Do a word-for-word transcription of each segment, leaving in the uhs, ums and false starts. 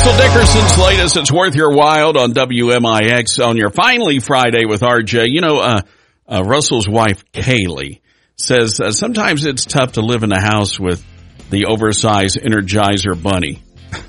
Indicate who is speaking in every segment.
Speaker 1: Russell Dickerson's latest, It's Worth Your While on W M I X on your Finally Friday with R J. You know, uh, uh, Russell's wife, Kaylee, says uh, sometimes it's tough to live in a house with the oversized Energizer bunny.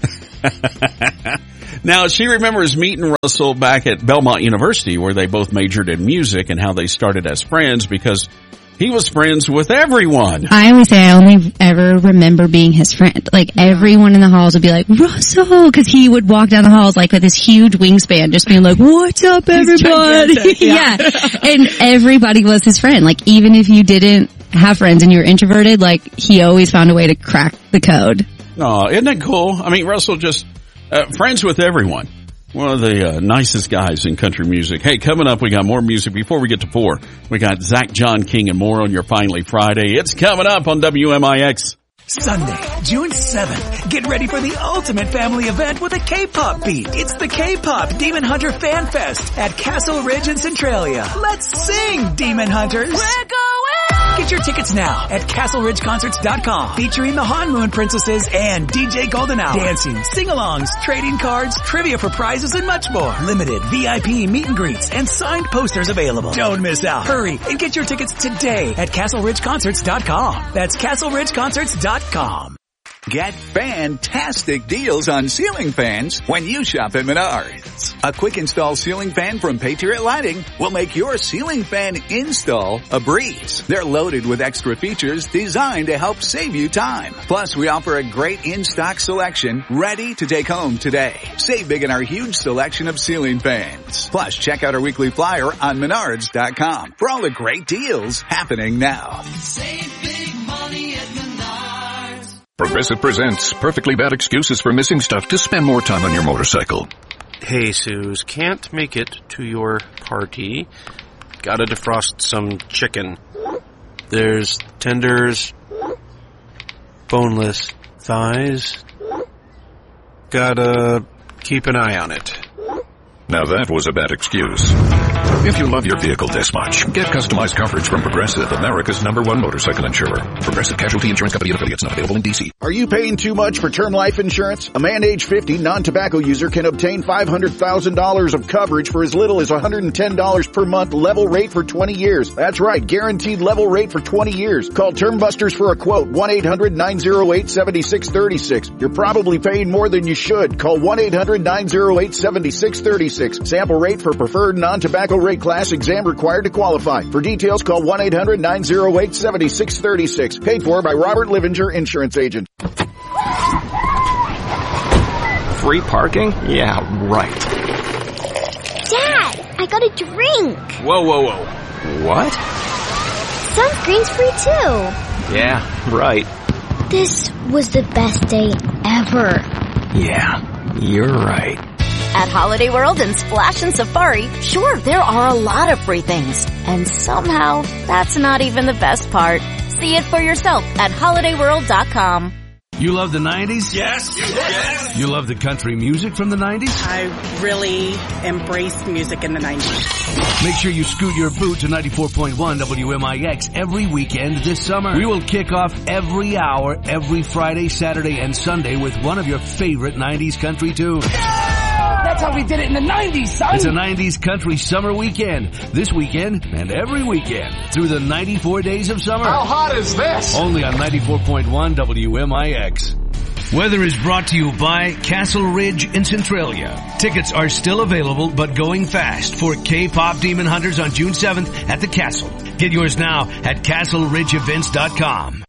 Speaker 1: Now, she remembers meeting Russell back at Belmont University where they both majored in music and how they started as friends because he was friends with everyone.
Speaker 2: I always say I only ever remember being his friend. Like, everyone in the halls would be like, Russell, because he would walk down the halls like with this huge wingspan, just being like, what's up, everybody? Yeah. yeah. And everybody was his friend. Like, even if you didn't have friends and you were introverted, like, he always found a way to crack the code.
Speaker 1: Oh, isn't that cool? I mean, Russell just uh, friends with everyone. One of the uh, nicest guys in country music. Hey, coming up, we got more music. Before we get to four, we got Zach, John King, and more on your Finally Friday. It's coming up on W M I X.
Speaker 3: Sunday, June seventh. Get ready for the ultimate family event with a K-pop beat. It's the K-pop Demon Hunter Fan Fest at Castle Ridge in Centralia. Let's sing, Demon Hunters. We're going! Get your tickets now at castle ridge concerts dot com. Featuring the Han Moon Princesses and D J Golden Hour. Dancing, sing-alongs, trading cards, trivia for prizes, and much more. Limited V I P meet and greets and signed posters available. Don't miss out. Hurry and get your tickets today at castle ridge concerts dot com. That's castle ridge concerts dot com.
Speaker 4: Get fantastic deals on ceiling fans when you shop at Menards. A quick install ceiling fan from Patriot Lighting will make your ceiling fan install a breeze. They're loaded with extra features designed to help save you time. Plus, we offer a great in-stock selection ready to take home today. Save big in our huge selection of ceiling fans. Plus, check out our weekly flyer on menards dot com for all the great deals happening now.
Speaker 5: Save big money at Menards.
Speaker 6: Progressive presents Perfectly Bad Excuses for Missing Stuff to Spend More Time on Your Motorcycle.
Speaker 7: Hey, Suze, can't make it to your party. Gotta defrost some chicken. There's tenders, boneless thighs. Gotta keep an eye on it.
Speaker 6: Now that was a bad excuse. If you love your vehicle this much, get customized coverage from Progressive, America's number one motorcycle insurer. Progressive Casualty Insurance Company and affiliates, not available in D C.
Speaker 8: Are you paying too much for term life insurance? A man age fifty, non-tobacco user can obtain five hundred thousand dollars of coverage for as little as one hundred ten dollars per month, level rate for twenty years. That's right, guaranteed level rate for twenty years. Call Term Busters for a quote, one eight hundred nine oh eight seven six three six. You're probably paying more than you should. Call one eight hundred nine oh eight seven six three six. Sample rate for preferred non-tobacco rate class, exam required to qualify. For details, call one eight hundred nine oh eight seven six three six. Paid for by Robert Livinger, Insurance Agent.
Speaker 9: Free parking? Yeah, right.
Speaker 10: Dad, I got a drink.
Speaker 9: Whoa, whoa, whoa. What?
Speaker 10: Sunscreen's free too.
Speaker 9: Yeah, right.
Speaker 10: This was the best day ever.
Speaker 9: Yeah, you're right.
Speaker 11: At Holiday World and Splash and Safari, sure, there are a lot of free things. And somehow, that's not even the best part. See it for yourself at holiday world dot com.
Speaker 12: You love the nineties?
Speaker 13: Yes. Yes.
Speaker 12: You love the country music from the nineties?
Speaker 13: I really embraced music in the nineties.
Speaker 12: Make sure you scoot your boot to ninety-four point one W M I X every weekend this summer. We will kick off every hour, every Friday, Saturday, and Sunday with one of your favorite nineties country tunes.
Speaker 13: That's how we did it in the nineties, son!
Speaker 12: It's a nineties country summer weekend. This weekend and every weekend through the ninety-four days of summer.
Speaker 13: How hot is this?
Speaker 12: Only on ninety-four point one W M I X. Weather is brought to you by Castle Ridge in Centralia. Tickets are still available but going fast for K-pop Demon Hunters on June seventh at the Castle. Get yours now at castle ridge events dot com.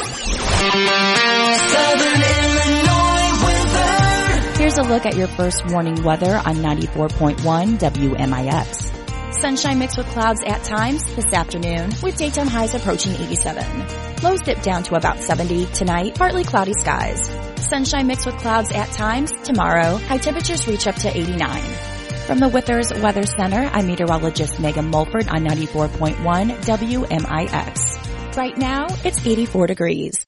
Speaker 14: Here's a look at your first warning weather on ninety-four point one W M I X. Sunshine mixed with clouds at times this afternoon, with daytime highs approaching eighty-seven. Lows dip down to about seventy tonight, partly cloudy skies. Sunshine mixed with clouds at times tomorrow, high temperatures reach up to eighty-nine. From the Withers Weather Center, I'm meteorologist Megan Mulford on ninety-four point one W M I X. Right now, it's eighty-four degrees.